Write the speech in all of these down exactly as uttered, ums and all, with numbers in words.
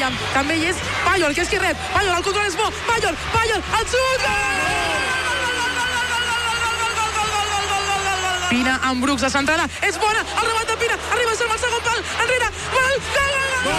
camp. També hi és Payol, que és qui rep. Payol, el control és bo. Payol, Payol, el xut! Pina amb Brooks, la centrada és bona, el rebat de Pina, arriba Salma al segon pal, enrere, gol, gol, gol,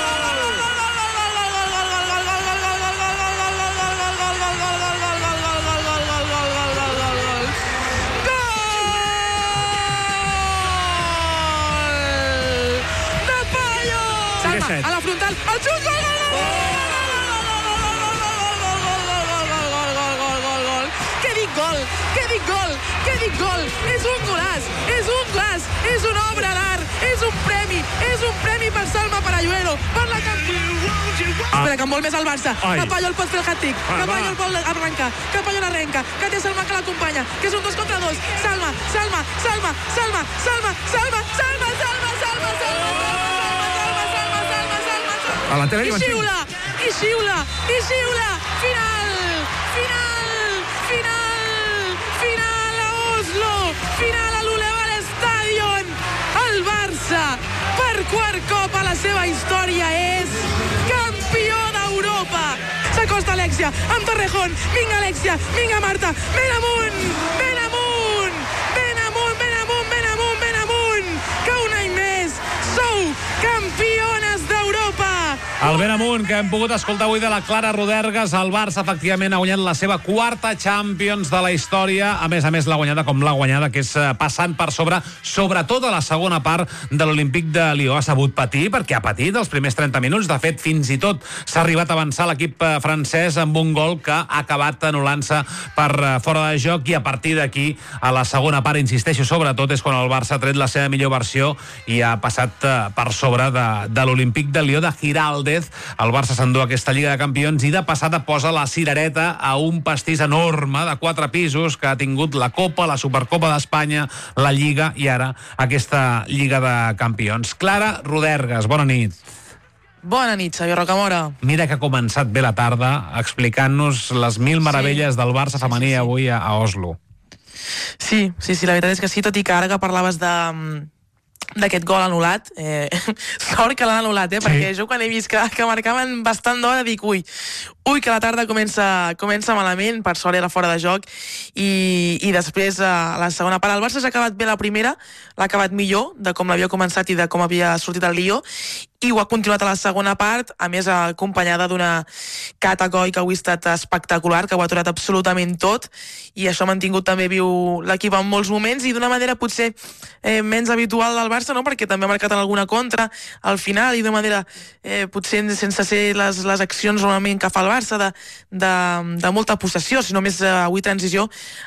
de Payol! Salma, a la frontal, el xut, gol, gol, gol, gol, què dic gol, què dic gol, és un golaç, és un golaç, és una obra d'art, és un premi, és un premi per Salma Paralluelo, per la campiona. Ah. Espera, que en vol més el Barça, Ai. que Payol pot fer el hat-trick, ah, que Payol vol arrencar, que Payol arrenca, que té Salma que l'acompanya, que és un dos contra dos, Salma, Salma, Salma, Salma, Salma, Salma, Salma, Salma, Salma, Salma, Salma, Salma, Salma, Salma, Salma, Salma, i xiula, i xiula, i xiula, final, final, final, final a l'Uleval Stadion. El Barça, per quart cop a la seva història, és campió d'Europa. S'acosta Alexia, amb Torrejón. Vinga, Alexia, vinga, Marta. Ben amunt, ben amunt, ben amunt, ben amunt, ben amunt, ben amunt. Que un any més sou campiones d'Europa. El ben amunt, que hem pogut escoltar avui de la Clara Rodergas. El Barça, efectivament, ha guanyat la seva quarta Champions de la història. A més a més, l'ha guanyada com l'ha guanyada, que és passant per sobre, sobretot a la segona part de l'Olímpic de Lió. Ha sabut patir, perquè ha patit els primers trenta minuts. De fet, fins i tot s'ha arribat a avançar l'equip francès amb un gol que ha acabat anul·lant-se per fora de joc, i a partir d'aquí, a la segona part, insisteixo, sobretot, és quan el Barça ha tret la seva millor versió i ha passat per sobre de, de l'Olímpic de Lió, de Giraldez. El Barça s'endú aquesta Lliga de Campions i de passada posa la cirereta a un pastís enorme de quatre pisos que ha tingut la Copa, la Supercopa d'Espanya, la Lliga i ara aquesta Lliga de Campions. Clara Rodergas, bona nit. Bona nit, Xavier Rocamora. Mira que ha començat bé la tarda explicant-nos les mil meravelles sí. del Barça femení sí, sí, sí. avui a, a Oslo. Sí, sí, sí, la veritat és que sí, tot i que ara que parlaves de... d'aquest gol anul·lat, eh, sort que l'han anul·lat, eh, sí. perquè jo quan he vist que, que marcaven bastant d'hora dic, ui, ui, que la tarda comença, comença malament, per sort era fora de joc, i, i després a la segona part el Barça s'ha acabat bé la primera, l'ha acabat millor de com l'havia començat i de com havia sortit el Lió, i ho ha continuat a la segona part, a més acompanyada d'una Cata Coll que avui ha estat espectacular, que ho ha aturat absolutament tot, i això ha mantingut també viu l'equip en molts moments, i d'una manera potser eh, menys habitual del Barça, no? Perquè també ha marcat en alguna contra al final, i d'una manera eh, potser sense ser les, les accions normalment que fa el Barça de, de, de molta possessió, sinó més eh, avui transició,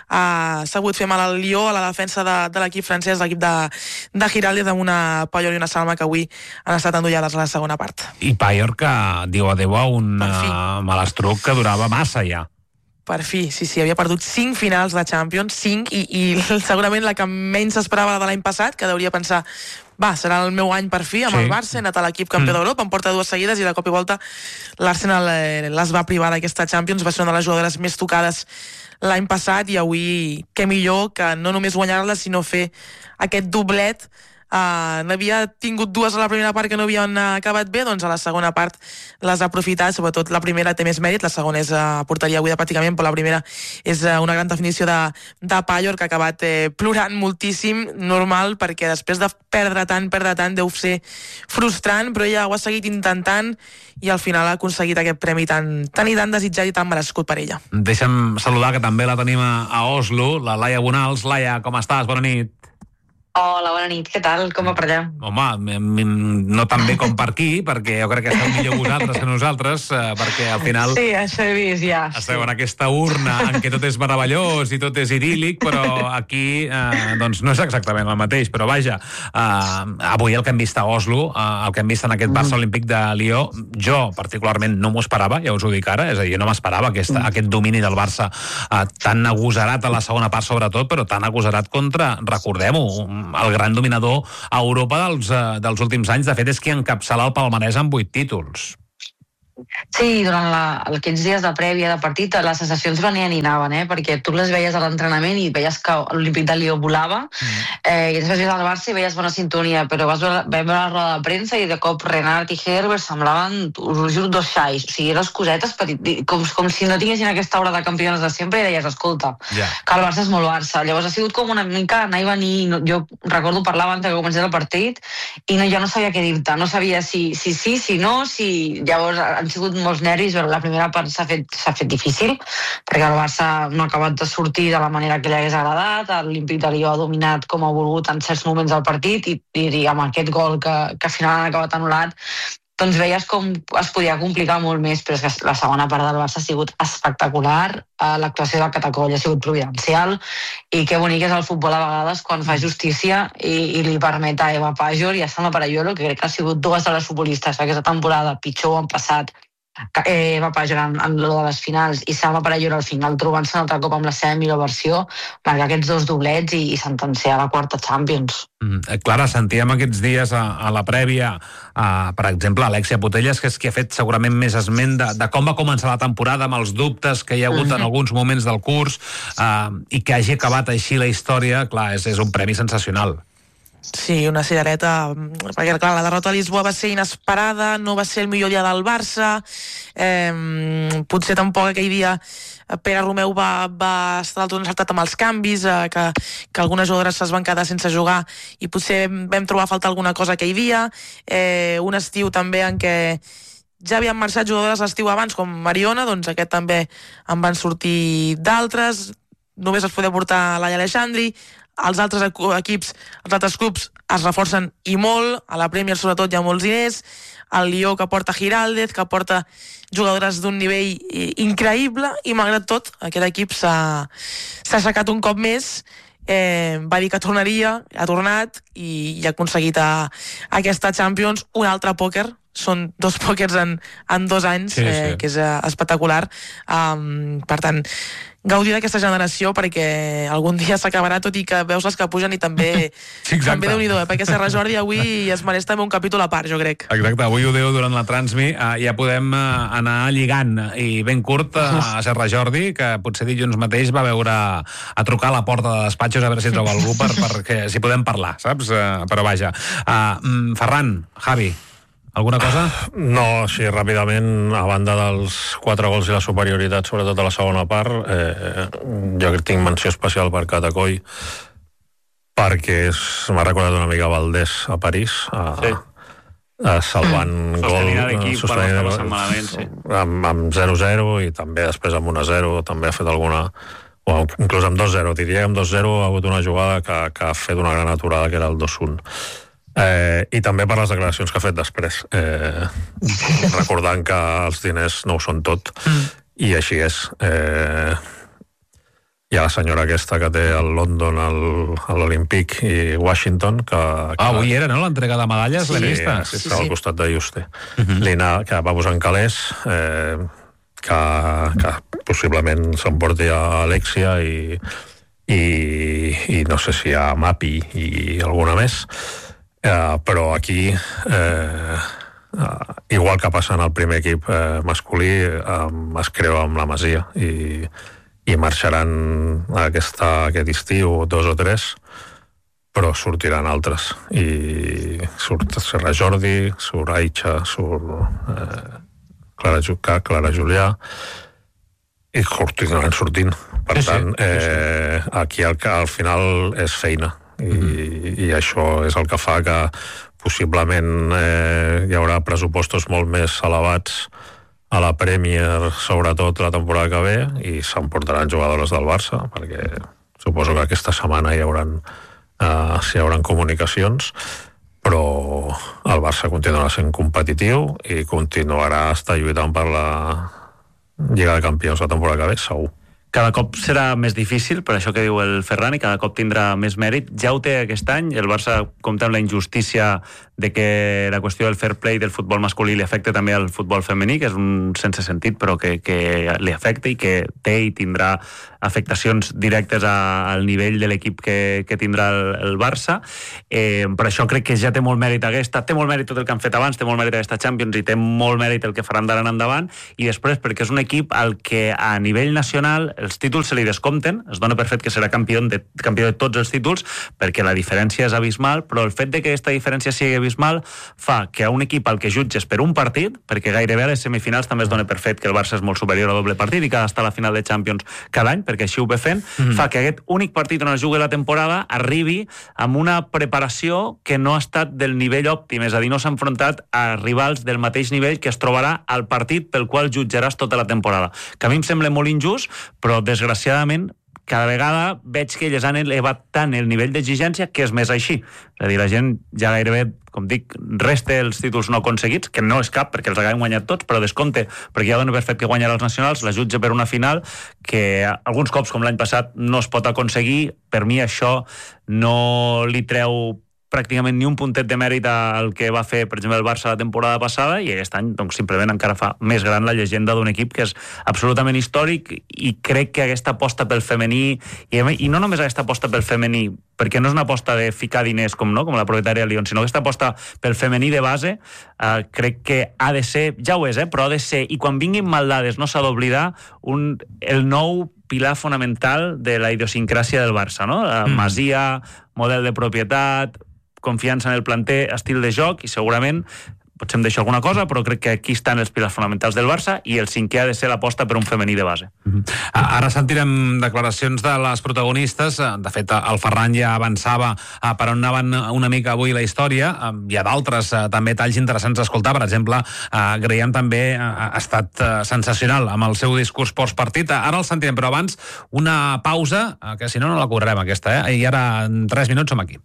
ha sabut fer mal al Lió, a la defensa de, de l'equip francès, l'equip de, de Giraldez, amb una Payol i una Salma que avui han estat endollades a la segona part. I Payol que diu adeu a un uh, malastruc que durava massa ja. Per fi, sí, sí, havia perdut cinc finals de Champions, cinc, i, i segurament la que menys s'esperava de l'any passat, que hauria pensar, va, serà el meu any per fi amb sí. el Barça, he anat a l'equip campió mm. d'Europa, em porta dues seguides, i de cop i volta l'Arsenal eh, les va privar d'aquesta Champions, va ser una de les jugadores més tocades l'any passat, i avui què millor que no només guanyar-la, sinó fer aquest doblet. Uh, n'havia tingut dues a la primera part que no havien uh, acabat bé, doncs a la segona part les ha aprofitat, sobretot la primera té més mèrit, la segona és uh, portaria avui de pràcticament, però la primera és uh, una gran definició de, de Payol, que ha acabat eh, plorant moltíssim, normal, perquè després de perdre tant, perdre tant, deu ser frustrant, però ella ho ha seguit intentant i al final ha aconseguit aquest premi tan, tan i tan desitjat i tan merescut per ella. Deixa'm saludar, que també la tenim a, a Oslo, la Laia Bonals. Laia, com estàs? Bona nit. Hola, bona nit. Què tal? Com va per allà? Home, no tan bé com per aquí, perquè jo crec que esteu millor vosaltres que nosaltres, eh, perquè al final... Sí, això he vist, ja. Esteu sí. en aquesta urna en què tot és meravellós i tot és idíl·lic, però aquí eh, doncs no és exactament el mateix. Però vaja, eh, avui el que hem vist a Oslo, eh, el que hem vist en aquest Barça Olímpic de Lió, jo particularment no m'ho esperava, ja us ho dic ara, és a dir, no m'esperava aquest, mm. aquest domini del Barça eh, tan agosarat a la segona part sobretot, però tan agosarat contra, recordem-ho, el gran dominador a Europa dels, uh, dels últims anys. De fet, és qui encapçala el palmarès amb vuit títols. Sí, durant la, aquests dies de prèvia de partit les sensacions venien i anaven, eh? Perquè tu les veies a l'entrenament i veies que l'Olímpic de Lió volava, mm. eh, i després veies al Barça i veies bona sintonia, però vas veure, vam veure la roda de premsa i de cop Renard i Herbert semblaven, us ho juro, dos xais, o sigui, les cosetes petit, com, com si no tinguessin aquesta aura de campiones de sempre i deies, escolta, yeah. que el Barça és molt Barça. Llavors ha sigut com una mica anar i venir, no, jo recordo parlar abans que comencés el partit i no, jo no sabia què dir-te, no sabia si sí, si, si, si no, si... Llavors han sigut molts nervis, però la primera part s'ha fet, s'ha fet difícil, perquè el Barça no ha acabat de sortir de la manera que li hagués agradat, l'Olímpic de Lió ha dominat com ha volgut en certs moments del partit, i, i amb aquest gol que, que al final han acabat anul·lat, doncs veies com es podia complicar molt més, però és que la segona part del Barça ha sigut espectacular, l'actuació del Catacoll ha sigut providencial, i que bonic és el futbol a vegades quan fa justícia i, i li permet a Eva Pajor i a Salma Parayolo, que crec que han sigut dues de les futbolistes aquesta temporada, pitjor han passat, Eh, va pajar en, en lo de les finals i Salma Parayolo al final trobant-se un altre cop amb la seva millor versió, marcar aquests dos doblets i, i sentenciar la quarta Champions. Mm, Clara, sentíem aquests dies a, a la prèvia a, per exemple, Alexia Putellas, que és qui ha fet segurament més esment de, de com va començar la temporada, amb els dubtes que hi ha hagut mm-hmm. en alguns moments del curs, uh, i que hagi acabat així la història. Clar, és, és un premi sensacional. Sí, una cirereta, perquè clar, la derrota a Lisboa va ser inesperada, no va ser el millor dia del Barça, eh, potser tampoc aquell dia Pere Romeu va, va estar del tot encertat amb els canvis, eh, que, que algunes jugadores es van quedar sense jugar i potser vam trobar a faltar alguna cosa aquell dia, eh, un estiu també en què ja havien marxat jugadores l'estiu abans, com Mariona, doncs aquest també en van sortir d'altres, només es podia portar Laia Aleixandri. Els altres equips, els altres clubs es reforcen i molt, a la Premier sobretot hi ha molts diners, el Lió que porta Giraldez, que porta jugadores d'un nivell increïble, i malgrat tot aquest equip s'ha aixecat un cop més, eh, va dir que tornaria, ha tornat i, i ha aconseguit a, a aquesta Champions un altre pòquer. Són dos pòquers en, en dos anys, sí, eh, sí. que és eh, espectacular. Um, per tant, gaudir d'aquesta generació, perquè algun dia s'acabarà, tot i que veus les que pugen i també, sí, també Déu-n'hi-do, eh? Perquè Serra Jordi avui es mereix també un capítol a part, jo crec. Exacte, avui ho diu durant la Transmi, eh, ja podem eh, anar lligant, i ben curt eh, a Serra Jordi, que potser dilluns mateix va veure a trucar a la porta de despatxos a veure si troba algú per, perquè si podem parlar, saps? Uh, però vaja. Uh, Ferran, Javi, alguna cosa? No, sí, ràpidament, a banda dels quatre gols i la superioritat, sobretot a la segona part, eh, jo crec que tinc menció especial per Catacoll, perquè m'ha recordat una mica Valdés a París, a, sí. a salvant mm. gol, sostenint sí. amb, amb zero zero i també després amb un a zero, també ha fet alguna, o inclús amb dos zero, diria que amb dos zero ha hagut una jugada que, que ha fet una gran aturada, que era el dos un. Eh, i també per les declaracions que ha fet després, eh, recordant que els diners no ho són tot, mm. i així és. Eh, hi ha la senyora aquesta que té el London, l'Olímpic i Washington, que... que ah, avui era, no?, l'entrega de medalles, sí, l'he vista. Sí, sí, sí, al costat de Juste. Mm-hmm. Lina, que va posar en calés, eh, que, que possiblement s'emporti a Alexia i, i, i no sé si a Mapi i alguna més. Uh, però aquí, eh, uh, igual que passa en el primer equip eh, masculí, um, es creu amb la Masia i, i marxaran aquesta, aquest estiu dos o tres, però sortiran altres, i surt Serra Jordi, surt Aixa, surt eh, Clara, Jucà, Clara Julià, i continuaran sortint. Per sí, tant, sí, eh, sí. aquí al, al final és feina. I, mm-hmm. i això és el que fa que possiblement eh, hi haurà pressupostos molt més elevats a la Premier, sobretot la temporada que ve, i s'emportaran jugadores del Barça, perquè suposo que aquesta setmana hi hauran, eh, hi hauran comunicacions, però el Barça continuarà sent competitiu i continuarà estar lluitant per la Lliga de Campions la temporada que ve, segur. Cada cop serà més difícil, per això que diu el Ferran, i cada cop tindrà més mèrit. Ja ho té aquest any, el Barça compta amb la injustícia de que la qüestió del fair play del futbol masculí li afecta també al futbol femení, que és un sense sentit, però que, que li afecta i que té i tindrà afectacions directes a, al nivell de l'equip que, que tindrà el, el Barça. Eh, per això crec que ja té molt mèrit aquesta, té molt mèrit tot el que han fet abans, té molt mèrit aquesta Champions i té molt mèrit el que faran d'ara en endavant, i després perquè és un equip al que a nivell nacional els títols se li descompten, es dona per fet que serà campió de, campió de tots els títols, perquè la diferència és abismal, però el fet de que aquesta diferència sigui abismal fa que a un equip al que jutges per un partit, perquè gairebé a les semifinals també es dona per fet que el Barça és molt superior a doble partit i que ha d'estar a la final de Champions cada any, perquè així ho ve fent, mm-hmm. fa que aquest únic partit on es jugui la temporada arribi amb una preparació que no ha estat del nivell òptim, és a dir, no s'ha enfrontat a rivals del mateix nivell que es trobarà al partit pel qual jutjaràs tota la temporada. Que a mi em sembla molt injust, però desgraciadament cada vegada veig que ells han elevat tant el nivell d'exigència que és més així. És a dir, la gent ja gairebé, com dic, resta els títols no aconseguits, que no és cap perquè els haguem guanyat tots, però descompte, perquè ja dona per fet que guanyarà els nacionals, la jutja per una final que alguns cops, com l'any passat, no es pot aconseguir. Per mi això no li treu pràcticament ni un puntet de mèrit al que va fer, per exemple, el Barça la temporada passada, i aquest any doncs, simplement encara fa més gran la llegenda d'un equip que és absolutament històric, i crec que aquesta aposta pel femení, i, i no només aquesta aposta pel femení, perquè no és una aposta de ficar diners com, no, com la propietària Lyon, sinó aquesta aposta pel femení de base, eh, crec que ha de ser, ja ho és, eh, però ha de ser, i quan vinguin maldades no s'ha d'oblidar, un, el nou pilar fonamental de la idiosincràsia del Barça, no? Mm. Masia, model de propietat, confiança en el planter, estil de joc, i segurament potser em deixo alguna cosa, però crec que aquí estan els pilars fonamentals del Barça, i el cinquè ha de ser l'aposta per un femení de base. Mm-hmm. Ara sentirem declaracions de les protagonistes. De fet, el Ferran ja avançava per on anaven una mica avui la història. Hi ha d'altres també talls interessants a escoltar. Per exemple, Graham també ha estat sensacional amb el seu discurs postpartit. Ara el sentirem, però abans una pausa, que si no, no la cobrarem aquesta, eh? I ara en tres minuts som aquí.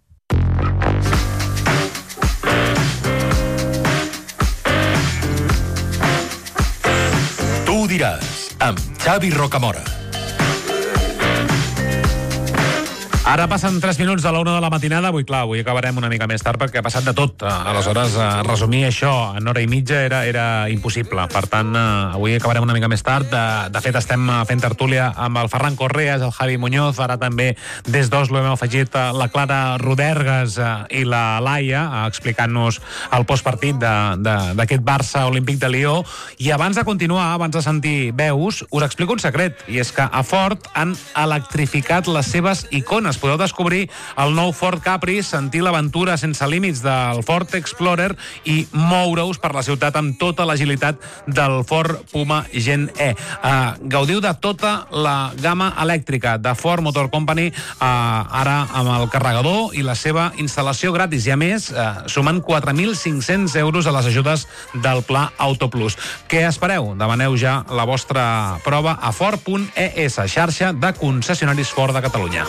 Tu ho diràs, amb Xavi Rocamora. Ara passen tres minuts de la una de la matinada. Avui, clar, avui acabarem una mica més tard perquè ha passat de tot. Aleshores, resumir això en hora i mitja era, era impossible. Per tant, avui acabarem una mica més tard. De, de fet, estem fent tertúlia amb el Ferran Correas, el Javi Muñoz. Ara també des d'Oslo hem afegit la Clara Rodergas i la Laia explicant-nos el postpartit d'aquest Barça Olímpic de Lió. I abans de continuar, abans de sentir veus, us explico un secret. I és que a Ford han electrificat les seves icones. Podeu descobrir el nou Ford Capri, sentir l'aventura sense límits del Ford Explorer i moure-us per la ciutat amb tota l'agilitat del Ford Puma Gen E. Uh, gaudiu de tota la gamma elèctrica de Ford Motor Company, uh, ara amb el carregador i la seva instal·lació gratis. I a més, uh, sumen quatre mil cinc-cents euros a les ajudes del Pla Auto Plus. Què espereu? Demaneu ja la vostra prova a Ford punt E S, xarxa de concessionaris Ford de Catalunya.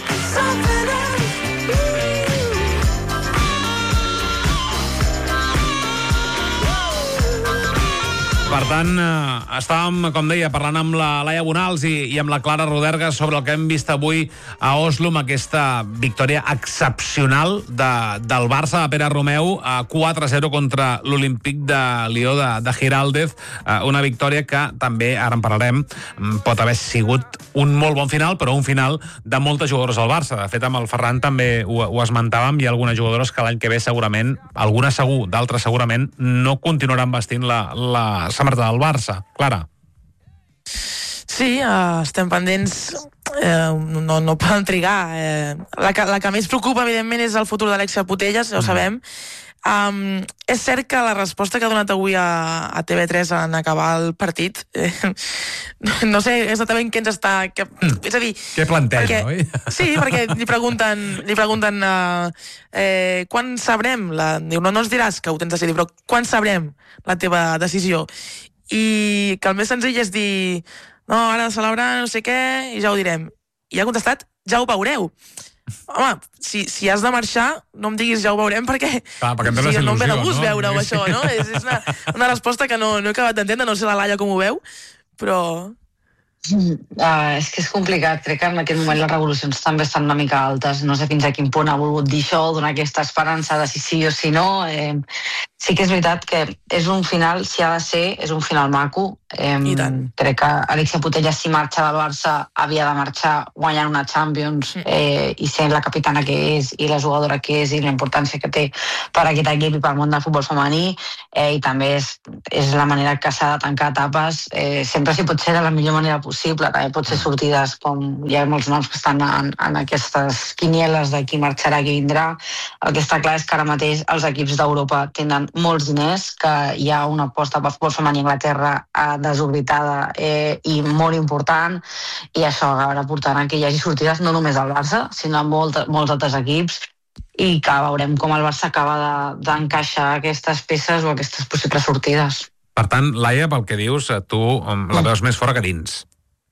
Per tant, eh, estàvem, com deia, parlant amb la Laia Bonals i, i amb la Clara Rodergas sobre el que hem vist avui a Oslo amb aquesta victòria excepcional de, del Barça de Pere Romeu a quatre a zero contra l'Olímpic de Lió de, de Giraldez. Eh, una victòria que també, ara en parlarem, pot haver sigut un molt bon final, però un final de moltes jugadores al Barça. De fet, amb el Ferran també ho, ho esmentàvem. Hi ha algunes jugadores que l'any que ve segurament, algunes segur, d'altres segurament, no continuaran vestint la, la samarreta del Barça. Clara. Sí, uh, estem pendents, eh, no, no poden trigar. Eh, la, que, la que més preocupa, evidentment, és el futur d'Alexia Putellas, ja ho sabem. Um, és cert que la resposta que ha donat avui a, a T V tres en acabar el partit, eh, no sé exactament què ens està... Que, és a dir... Què planteja, oi? Sí, perquè li pregunten, li pregunten uh, eh, quan sabrem? La, diu, no, no ens diràs que ho tens decidit, però quan sabrem la teva decisió? I que el més senzill és dir no, ara de celebrar no sé què i ja ho direm. I ha contestat, ja ho veureu. Home, si, si has de marxar, no em diguis ja ho veurem perquè, clar, perquè o sigui, no em ve de gust no? veure-ho, això, no? És, és una, una resposta que no, no he acabat d'entendre, no sé la Laia com ho veu, però... Uh, és que és complicat, crec que en aquest moment les revolucions també estan una mica altes, no sé fins a quin punt ha volgut dir això, donar aquesta esperança de si sí o si no. Eh, sí que és veritat que és un final, si ha de ser, és un final maco. Eh, crec que Alexia Putellas, si marxa del Barça, havia de marxar guanyant una Champions eh, i sent la capitana que és i la jugadora que és i la importància que té per a aquest equip i pel món del futbol femení, eh, i també és, és la manera que s'ha de tancar etapes, eh, sempre si pot ser de la millor manera possible, també pot ser sortides com hi ha molts noms que estan en, en aquestes quinieles de qui marxarà, qui vindrà. El que està clar és que ara mateix els equips d'Europa tenen molts diners, que hi ha una aposta per futbol femení a Anglaterra eh, desorbitada eh, i molt important, i això acabarà portant a que hi hagi sortides no només al Barça, sinó a molt, molts altres equips, i que veurem com el Barça acaba de, d'encaixar aquestes peces o aquestes possibles sortides. Per tant, Laia, pel que dius, tu la veus més fora que dins.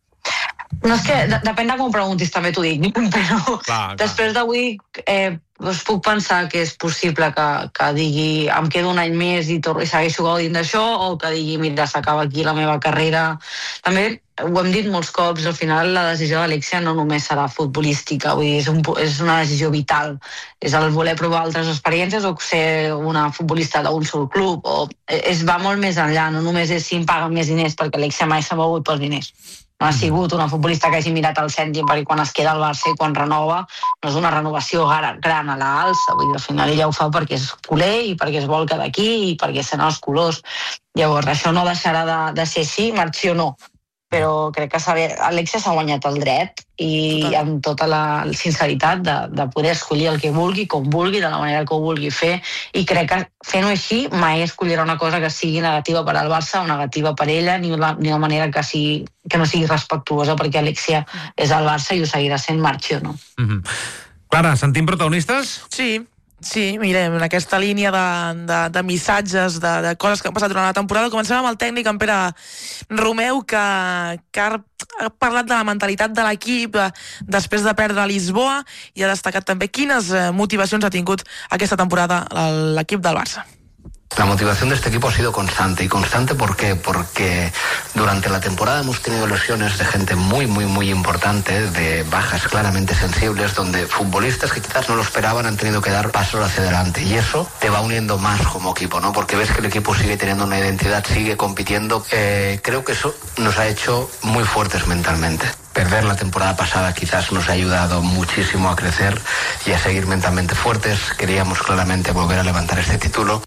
No, és que de, depèn de com preguntis, també t'ho dic, però clar, clar. Després d'avui eh, doncs puc pensar que és possible que, que digui em quedo un any més i, torno, i segueixo gaudint d'això, o que digui mira, s'acaba aquí la meva carrera. També ho hem dit molts cops, al final la decisió d'Alexia no només serà futbolística, vull dir, és, un, és una decisió vital, és el voler provar altres experiències o ser una futbolista d'un sol club, o es va molt més enllà, no només és si em paguen més diners, perquè Alexia mai s'ha mogut pels diners. No ha sigut una futbolista que hagi mirat el cèntim perquè quan es queda al Barça i quan renova no és una renovació gran a l'alça, vull dir, al final ella ho fa perquè és culer i perquè es vol quedar aquí i perquè sent els colors. Llavors això no deixarà de, de ser així, marxi o no, però crec que saber, Alexia s'ha guanyat el dret i Total. amb tota la sinceritat de, de poder escollir el que vulgui, com vulgui, de la manera que ho vulgui fer, i crec que fent-ho així mai escollirà una cosa que sigui negativa per al Barça o negativa per ella, ni una, ni una manera que, sigui, que no sigui respectuosa, perquè Alexia és al Barça i ho seguirà sent, marxi o no. Mm-hmm. Clara, sentim protagonistes? Sí. Sí, mirem, en aquesta línia de, de, de missatges, de, de coses que han passat durant la temporada. Comencem amb el tècnic, en Pere Romeu, que, que ha parlat de la mentalitat de l'equip després de perdre a Lisboa i ha destacat també quines motivacions ha tingut aquesta temporada l'equip del Barça. La motivación de este equipo ha sido constante. ¿Y constante por qué? Porque durante la temporada hemos tenido lesiones de gente muy, muy, muy importante, de bajas claramente sensibles, donde futbolistas que quizás no lo esperaban han tenido que dar pasos hacia adelante. Y eso te va uniendo más como equipo, ¿no? Porque ves que el equipo sigue teniendo una identidad, sigue compitiendo. Eh, creo que eso nos ha hecho muy fuertes mentalmente. Perder la temporada pasada quizás nos ha ayudado muchísimo a crecer y a seguir mentalmente fuertes. Queríamos claramente volver a levantar este título.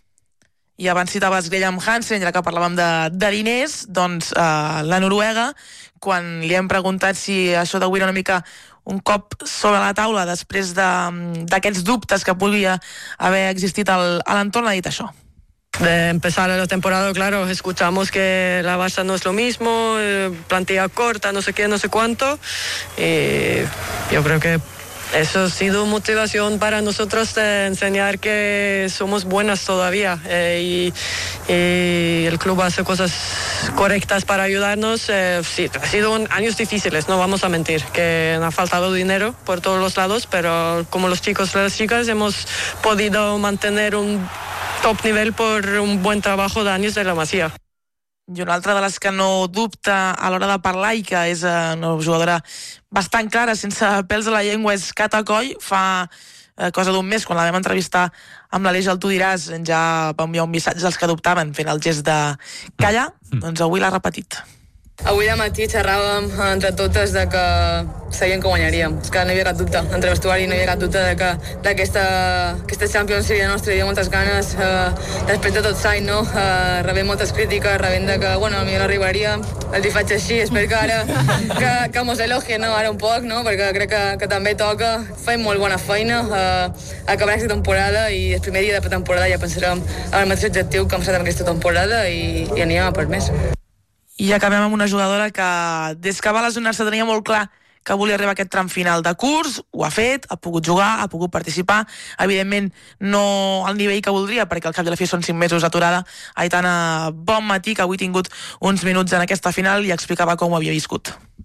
I abans citaves Graham Hansen, ja que parlàvem de, de diners, doncs eh, la Noruega, quan li hem preguntat si això d'avui era una mica un cop sobre la taula després de, d'aquests dubtes que podia haver existit al, a l'entorn, ha dit això. De empezar la temporada, claro, escuchamos que la Barça no es lo mismo, eh, plantilla corta, no sé qué, no sé cuánto, y yo creo que eso ha sido motivación para nosotros de enseñar que somos buenas todavía eh, y, y el club hace cosas correctas para ayudarnos. Eh, sí, ha sido un, años difíciles, no vamos a mentir, que ha faltado dinero por todos los lados, pero como los chicos y las chicas hemos podido mantener un top nivel por un buen trabajo de años de la Masía. I una altra de les que no dubta a l'hora de parlar i que és una jugadora bastant clara, sense pèls a la llengua, és Cata Coll. Fa eh, cosa d'un mes, quan la vam entrevistar amb l'Aleix, el Tu diràs, ja va enviar un missatge als que dubtaven fent el gest de callar, doncs avui l'ha repetit. Avui de matí xerràvem entre totes de que sabíem que guanyaríem. És que no hi havia cap dubte. Entre vestuari no hi havia cap dubte de que d'aquesta aquesta Champions seria nostra. Hi havia moltes ganes. Eh, després de tot s'any, no? Eh, rebent moltes crítiques, rebent de que, bueno, a mi no arribaria. Els hi faig així. Espero que ara que, que mos elogien, no? Ara un poc, no? Perquè crec que, que també toca. Fem molt bona feina. Eh, acabar aquesta temporada i el primer dia de temporada ja pensarem en el mateix objectiu que hem estat en aquesta temporada i, i anirem a per més. I acabem amb una jugadora que des que va lesionar-se tenia molt clar que volia arribar a aquest tram final de curs, ho ha fet, ha pogut jugar, ha pogut participar, evidentment no al nivell que voldria, perquè al cap de la fi són cinc mesos aturada. Aitana, bon matí, que avui ha tingut uns minuts en aquesta final i explicava com ho havia viscut.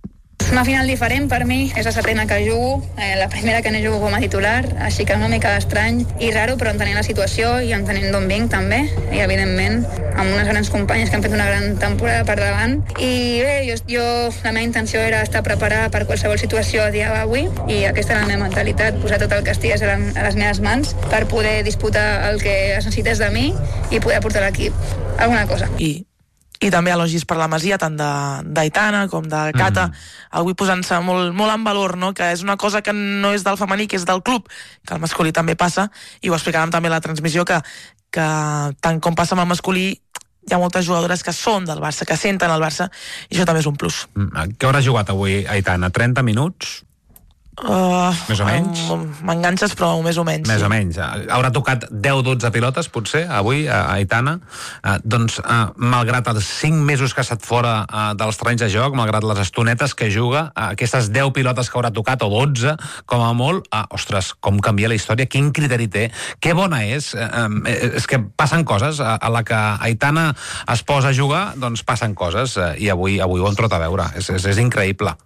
És una final diferent per mi, és la setena que jugo, eh, la primera que no jugo com a titular, així que una mica estrany i raro, però entenent la situació i entenent d'on vinc també, i evidentment amb unes grans companyes que han fet una gran temporada per davant. I bé, jo, jo la meva intenció era estar preparada per qualsevol situació a dia d'avui, i aquesta era la meva mentalitat, posar tot el que estigués a, la, a les meves mans per poder disputar el que es necessités de mi i poder portar a l'equip alguna cosa. I i també elogis per la Masia, tant d'Aitana com de Cata, mm. avui posant-se molt, molt en valor, no? Que és una cosa que no és del femení, que és del club, que el masculí també passa, i ho explicàvem també a la transmissió, que, que tant com passa amb el masculí, hi ha moltes jugadores que són del Barça, que senten el Barça, i això també és un plus. Mm. Què haurà jugat avui, Aitana? trenta minuts? Uh, més o menys? M'enganxes, però més o menys. Més sí. o menys. Haurà tocat deu dotze pilotes, potser, avui, a Aitana. Uh, doncs, uh, malgrat els cinc mesos que ha estat fora uh, dels terrenys de joc, malgrat les estonetes que juga, uh, aquestes deu pilotes que haurà tocat, o dotze, com a molt, uh, ostres, com canvia la història, quin criteri té, que bona és. Uh, uh, és que passen coses, uh, a la que Aitana es posa a jugar, doncs passen coses, uh, i avui, avui ho hem trobat a veure. És, és, és increïble.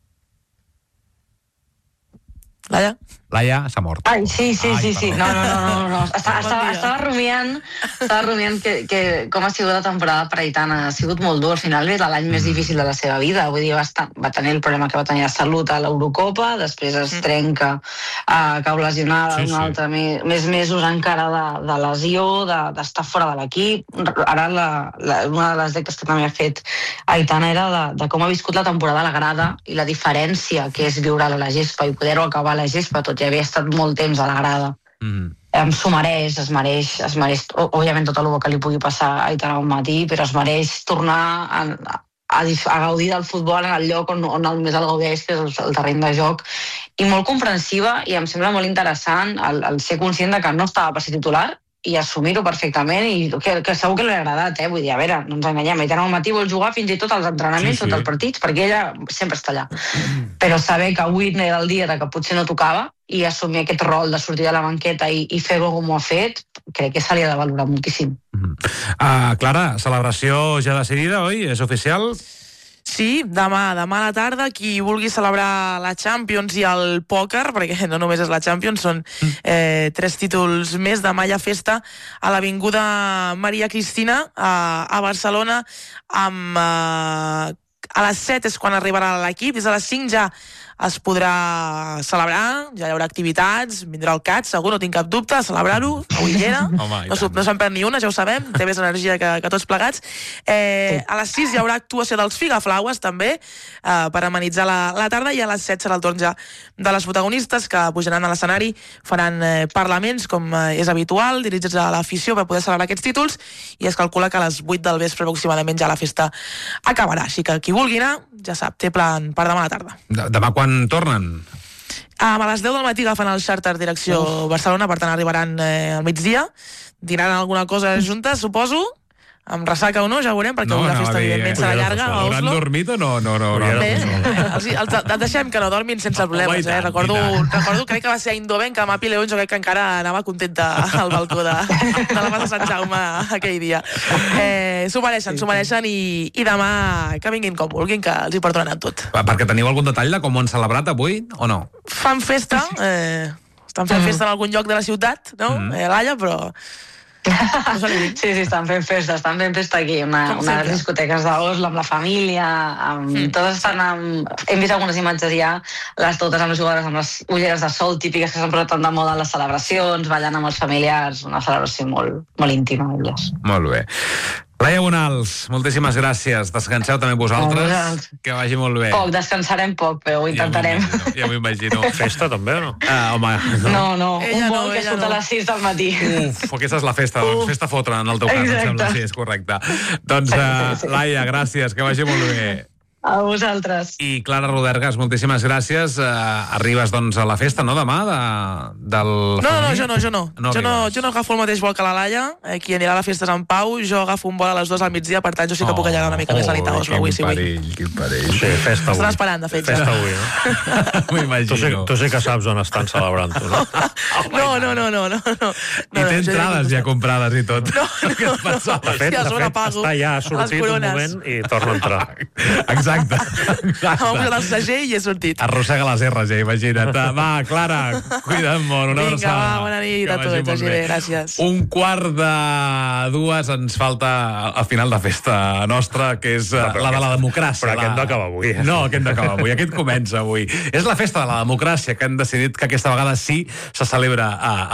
Laia? Laia s'ha mort. Ai, sí, sí, Ai, sí, sí. No, no, no, no, no. Estava, estava, estava rumiant, estava rumiant que, que com ha sigut la temporada per Aitana. Ha sigut molt dur, al final és l'any més difícil de la seva vida. Vull dir, va, estar, va tenir el problema que va tenir de salut a l'Eurocopa, després es trenca, uh, cau lesionada, sí, un altre, sí. més, més mesos encara de, de lesió, d'estar de, fora de l'equip. Ara la, la, una de les lectes que també ha fet Aitana era de, de com ha viscut la temporada a la grada i la diferència que és viure a la gespa i poder-ho acabar a la gespa, tot ja havia estat molt temps a la grada. Mm. Em s'ho mereix, es mereix, es mereix, òbviament tot el que li pugui passar a Aitana un matí, però es mereix tornar a, a, a gaudir del futbol en el lloc on, on el més el gaudeix, que és el, el terreny de joc, i molt comprensiva, i em sembla molt interessant el, el ser conscient de que no estava per ser titular i assumir-ho perfectament, i que, que segur que li ha agradat, eh? Vull dir, a veure, no ens enganyem, Aitana al matí vol jugar fins i tot als entrenaments, sí, sí. tots els partits, perquè ella sempre està allà. Però saber que avui era el dia de que potser no tocava, i assumir aquest rol de sortir de la banqueta i, i fer-ho com ho ha fet, crec que se li ha de valorar moltíssim. Uh, Clara, celebració ja decidida, oi? És oficial? Sí, demà, demà a la tarda, qui vulgui celebrar la Champions i el pòquer, perquè no només és la Champions, són eh, tres títols més. Demà hi ha festa a l'Avinguda Maria Cristina, a, a Barcelona, amb, eh, a les set és quan arribarà l'equip, des de les cinc ja es podrà celebrar, ja hi haurà activitats, vindrà el C A T, segur, no tinc cap dubte, a celebrar-ho, avui hi era, Home, no, no se'n perd ni una, ja ho sabem, té més energia que, que tots plegats. Eh, a les sis hi haurà actuació dels Figaflaues, també, eh, per amenitzar la, la tarda, i a les set serà el torn ja de les protagonistes, que pujaran a l'escenari, faran eh, parlaments, com eh, és habitual, dirigits a l'afició per poder celebrar aquests títols, i es calcula que a les vuit del vespre aproximadament ja la festa acabarà, així que qui vulgui anar, ja sap, té plan per demà a la tarda. De, demà quan tornen? Um, a les deu del matí agafen el xàrter direcció Uf. Barcelona, per tant arribaran eh, al migdia, dinaran alguna cosa juntes, suposo, amb ressaca o no, ja ho veurem, perquè no, avui la festa dir, evidentment serà llarga a Oslo. Hauran dormit o no? no, no, no, Bé, els, els, els deixem que no dormin sense problemes, eh? Recordo, recordo, crec que va ser a Eindhoven, que Mapi León jo crec que encara anava contenta al balcó de, de la Plaça Sant Jaume aquell dia. Eh, s'ho mereixen, s'ho mereixen, i, i demà que vinguin com vulguin, que els hi perdonaran tot. Perquè teniu algun detall de com ho han celebrat avui, o no? Fan festa, eh, estan fent festa en algun lloc de la ciutat, no? Mm. Eh, Laia, però... No sí, sí, estan fent festa, estan fent festa aquí, una, una de les discoteques d'Oslo, amb la família, amb, mm. totes estan amb... Hem vist algunes imatges ja, les totes amb les jugadores amb les ulleres de sol típiques que s'han posat tant de moda en les celebracions, ballant amb els familiars, una celebració molt, molt íntima d'elles. Molt bé. Laia Bonals, moltíssimes gràcies. Descanseu també vosaltres. Oh, que vagi molt bé. Poc, descansarem poc, però ho intentarem. Ja m'ho imagino. Festa també, no? Ah, home, no. No, no. Ella un no, vol que surt no. a les sis del matí. Uf, aquesta és la festa, doncs. Festa fotre, en el teu cas, em sembla. Sí, és correcte. Doncs, uh, sí. Laia, gràcies, que vagi molt bé. A vosaltres. I Clara Rodergas, moltíssimes gràcies. Uh, arribes, doncs, a la festa, no, demà, de, del... No, no, no, jo no, jo no. no jo, no jo no agafo el mateix vol que la Laia, eh, qui anirà a la festa és en Pau, jo agafo un vol a les dues al migdia, per tant, jo sí que puc allargar una mica oh, més la nit a Oslo, avui, sí, avui. Quin perill, sí, festa avui. Estan esperant, de fet. Festa avui, no? M'ho imagino. Tu sí, tu sí que saps on estan celebrant, tu, no? No, no, no, no, no. no. I té entrades ja comprades i tot. No, no, no. De fet, de fet està ja sortit un moment i torna a entrar. Exacte. Exacte. Exacte. M'ha posat el segell i he sortit. Arrossega les R's, ja, imagina't. Va, Clara, cuida't molt. Una Vinga, abraçada. va, bona nit a tots, vagi bé, gràcies. Un quart de dues ens falta al final de festa nostra, que és no, la de la democràcia. Però la... aquest no acaba avui. Eh? No, aquest no acaba avui, aquest comença avui. És la festa de la democràcia, que han decidit que aquesta vegada sí se celebra a,